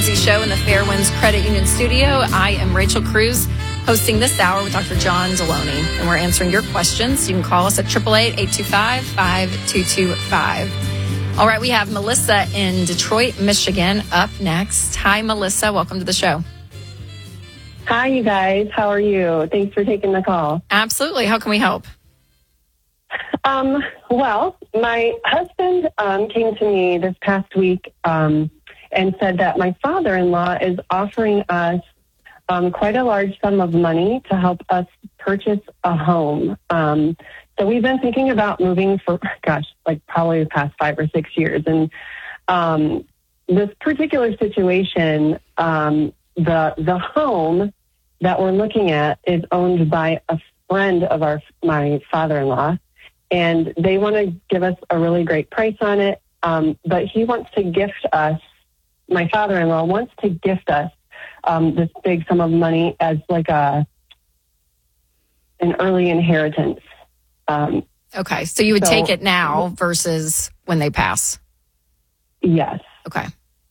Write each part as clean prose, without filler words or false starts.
Show in the Fairwinds Credit Union studio. I am Rachel Cruz, hosting this hour with Dr. John Deloney, and we're answering your questions. You can call us at 888-825-5225. All right, we have Melissa in Detroit, Michigan, up next. Hi, Melissa. Welcome to the show. Hi, you guys. How are you? Thanks for taking the call. Absolutely. How can we help? Well, my husband came to me this past week and said that my father-in-law is offering us quite a large sum of money to help us purchase a home. So we've been thinking about moving for, probably the past 5 or 6 years. And this particular situation, the home that we're looking at is owned by a friend of my father-in-law. And they want to give us a really great price on it. But he wants to gift us, my father-in-law wants to gift us this big sum of money as like an early inheritance. Okay, so you would take it now versus when they pass? Yes. Okay.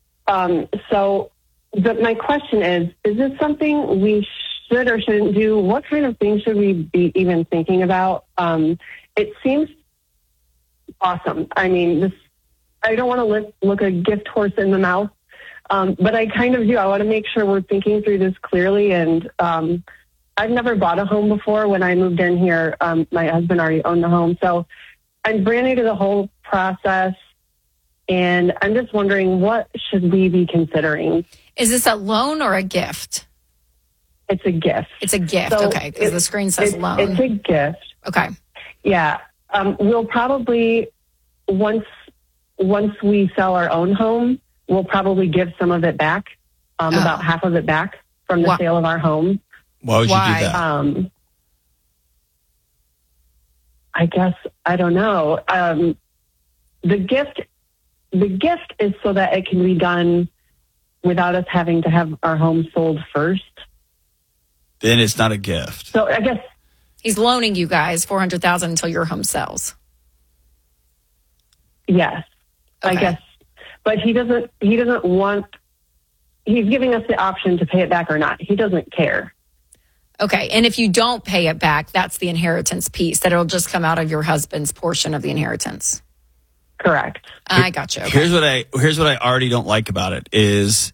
But my question is this something we should or shouldn't do? What kind of things should we be even thinking about? It seems awesome. I mean, I don't want to look a gift horse in the mouth, but I kind of do. I want to make sure we're thinking through this clearly. And I've never bought a home before. When I moved in here, my husband already owned the home. So I'm brand new to the whole process. And I'm just wondering, what should we be considering? Is this a loan or a gift? It's a gift. It's a gift, so okay, because the screen says loan. It's a gift. Okay. Yeah. We'll probably, once we sell our own home, we'll probably give some of it back, about half of it back from the sale of our home. Why would you do that? I guess, I don't know. The gift is so that it can be done without us having to have our home sold first. Then it's not a gift. So I guess he's loaning you guys $400,000 until your home sells. Yes, okay. I guess, but he doesn't want. He's giving us the option to pay it back or not. He doesn't care. Okay, and if you don't pay it back, that's the inheritance piece that it'll just come out of your husband's portion of the inheritance. Correct. I got you. Okay. Here's what I already don't like about it is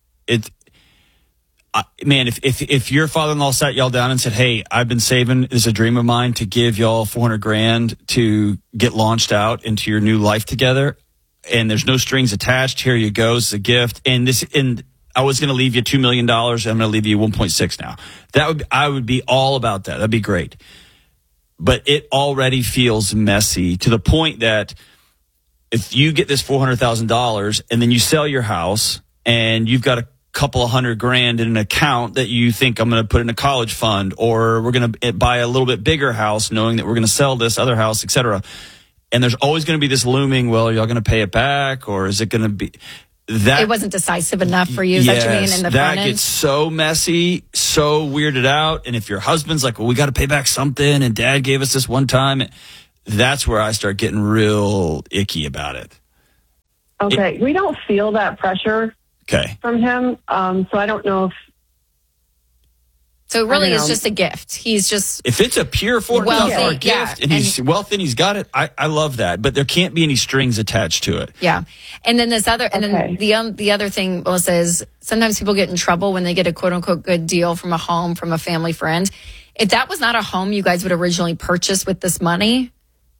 man, if your father-in-law sat y'all down and said, "Hey, I've been saving, it's a dream of mine to give y'all $400,000 to get launched out into your new life together, and there's no strings attached. Here you go, it's a gift, and I was going to leave you $2 million. I'm going to leave you 1.6 now." I would be all about that. That'd be great. But it already feels messy to the point that if you get this $400,000 and then you sell your house and you've got a couple of $100,000 in an account that you think, I'm going to put in a college fund, or we're going to buy a little bit bigger house knowing that we're going to sell this other house, etc. And there's always going to be this looming, well, are y'all going to pay it back, or is it going to be that? It wasn't decisive enough for you, is that what you mean, in the front end? That gets so messy, so weirded out. And if your husband's like, well, we got to pay back something, and dad gave us this one time, that's where I start getting real icky about it. Okay, we don't feel that pressure from him, so I don't know if... So it really is just a gift. He's just... If it's a pure $400,000 gift and he's wealthy and he's got it, I love that. But there can't be any strings attached to it. Yeah. And then then the other thing, Melissa, is sometimes people get in trouble when they get a quote-unquote good deal from a home, from a family friend. If that was not a home you guys would originally purchase with this money,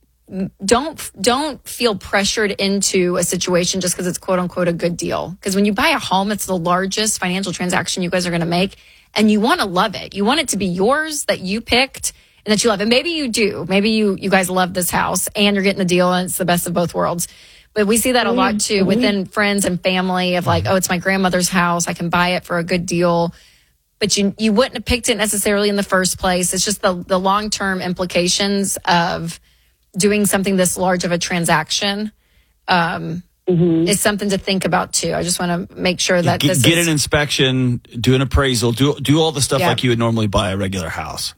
don't feel pressured into a situation just because it's quote unquote a good deal. Because when you buy a home, it's the largest financial transaction you guys are going to make, and you want to love it. You want it to be yours, that you picked and that you love. And maybe you do. Maybe you guys love this house and you're getting the deal and it's the best of both worlds. But we see that a lot too within friends and family of like, oh, it's my grandmother's house. I can buy it for a good deal. But you wouldn't have picked it necessarily in the first place. It's just the long-term implications of doing something this large of a transaction is something to think about too. I just want to make sure that get an inspection, do an appraisal, do all the stuff like you would normally buy a regular house.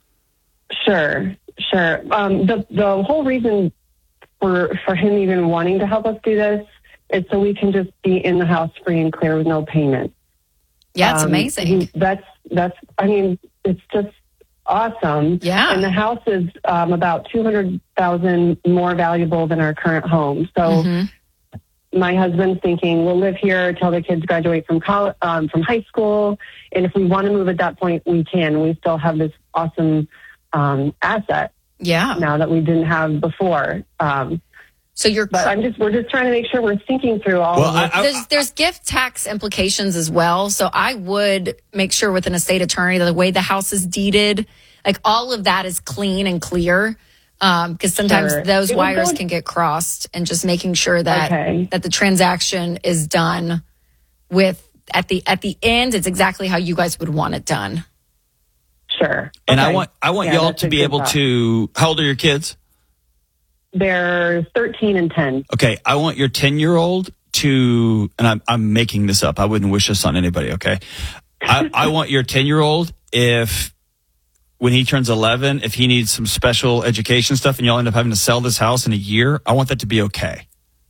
Sure. The whole reason for him even wanting to help us do this is so we can just be in the house free and clear with no payment. Yeah, it's amazing. I mean, it's just awesome. Yeah. And the house is about $200,000 more valuable than our current home. So my husband's thinking we'll live here till the kids graduate from college, from high school. And if we want to move at that point, we can. We still have this awesome asset. Yeah. Now that we didn't have before. So we're just trying to make sure we're thinking through all of this. There's gift tax implications as well. So I would make sure with an estate attorney that the way the house is deeded, like all of that is clean and clear. Because sometimes those wires can get crossed, and just making sure that that the transaction is done with at the end, it's exactly how you guys would want it done. Sure. And I want y'all to be able to. How old are your kids? They're 13 and 10. Okay, I want your 10-year-old to, and I'm making this up. I wouldn't wish this on anybody. Okay, I want your 10-year-old, if when he turns 11, if he needs some special education stuff, and y'all end up having to sell this house in a year, I want that to be okay.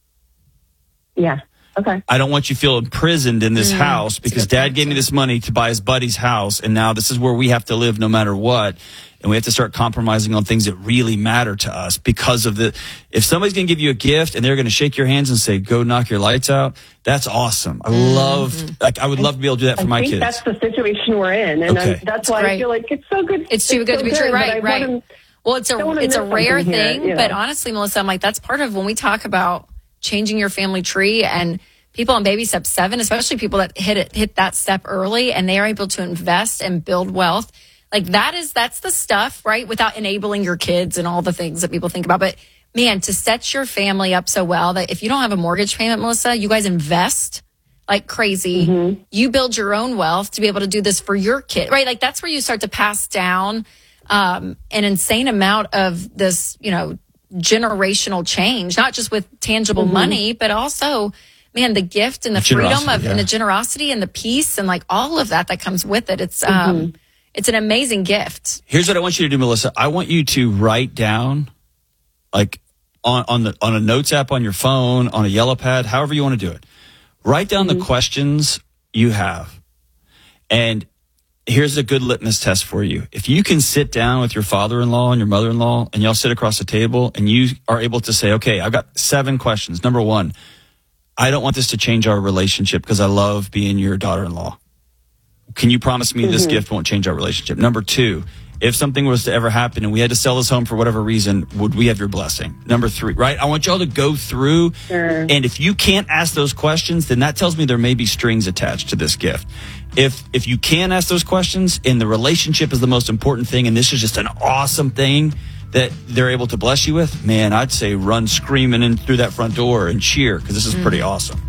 Yeah. Okay. I don't want you to feel imprisoned in this house because Dad gave me this money to buy his buddy's house, and now this is where we have to live no matter what. And we have to start compromising on things that really matter to us because of if somebody's going to give you a gift and they're going to shake your hands and say, go knock your lights out, that's awesome. I would love to be able to do that for my kids. That's the situation we're in. And that's why I feel like it's so good. It's too good to be true. Right. Well, it's a rare thing, but honestly, Melissa, I'm like, that's part of when we talk about changing your family tree, and people on baby step 7, especially people that hit that step early and they are able to invest and build wealth. Like that's the stuff, right? Without enabling your kids and all the things that people think about. But man, to set your family up so well that if you don't have a mortgage payment, Melissa, you guys invest like crazy. You build your own wealth to be able to do this for your kid, right? Like that's where you start to pass down an insane amount of this, generational change, not just with tangible money, but also, man, the gift and the freedom and the generosity and the peace and like all of that comes with it. It's an amazing gift. Here's what I want you to do, Melissa. I want you to write down, like on a notes app on your phone, on a yellow pad, however you want to do it. Write down the questions you have. And here's a good litmus test for you. If you can sit down with your father-in-law and your mother-in-law and y'all sit across the table and you are able to say, okay, I've got 7 questions. Number 1, I don't want this to change our relationship because I love being your daughter-in-law. Can you promise me this gift won't change our relationship? Number 2, if something was to ever happen and we had to sell this home for whatever reason, would we have your blessing? Number 3, right? I want y'all to go through. And if you can't ask those questions, then that tells me there may be strings attached to this gift. If you can ask those questions and the relationship is the most important thing and this is just an awesome thing that they're able to bless you with, man, I'd say run screaming in through that front door and cheer because this is pretty awesome.